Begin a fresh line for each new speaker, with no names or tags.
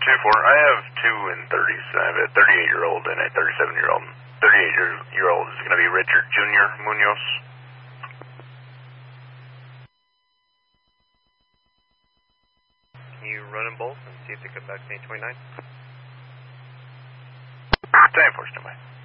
I have 2 and 30. I have a 38-year-old and a 37-year-old. 38-year-old is going to be Richard Jr. Munoz.
Can you run them both and see if they come back to 829?
10-4, stand by.